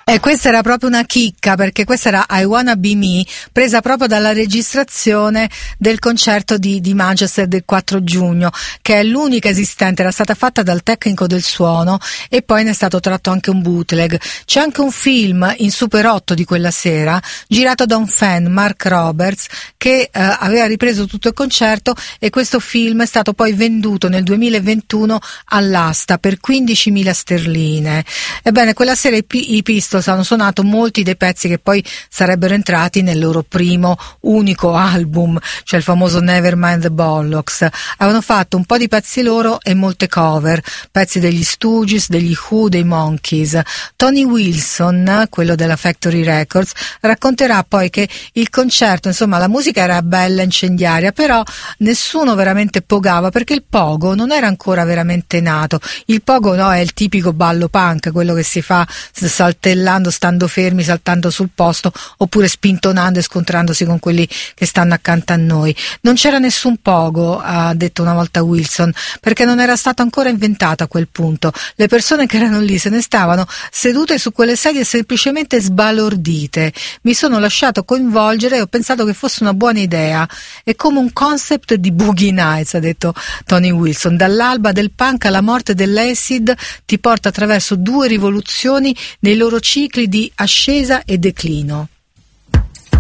E questa era proprio una chicca, perché questa era I Wanna Be Me, presa proprio dalla registrazione del concerto di Manchester del 4 giugno, che è l'unica esistente, era stata fatta dal tecnico del suono e poi ne è stato tratto anche un bootleg. C'è anche un film in Super 8 di quella sera, girato da un fan, Mark Roberts, che aveva ripreso tutto il concerto, e questo film è stato poi venduto nel 2021 all'asta per 15.000 sterline. Ebbene, quella sera i Pistols hanno suonato molti dei pezzi che poi sarebbero entrati nel loro primo unico album, cioè il famoso Nevermind the Bollocks. Avevano fatto un po' di pezzi loro e molte cover, pezzi degli Stooges, degli Who, dei Monkees. Tony Wilson, quello della Factory Records, racconterà poi che il concerto, insomma, la musica era bella, incendiaria, però nessuno veramente pogava, perché il pogo non era ancora veramente nato. Il pogo, no, è il tipico ballo punk, quello che si fa saltellando, stando fermi, saltando sul posto, oppure spintonando e scontrandosi con quelli che stanno accanto a noi. Non c'era nessun pogo, ha detto una volta Wilson, perché non era stato ancora inventato a quel punto. Le persone che erano lì se ne stavano sedute su quelle sedie semplicemente sbalordite. Mi sono lasciato coinvolgere e ho pensato che fosse una buona idea. È come un concept di Boogie Nights, ha detto Tony Wilson. Dall'alba del punk alla morte dell'acid ti porta attraverso 2 rivoluzioni nei loro cicli di ascesa e declino.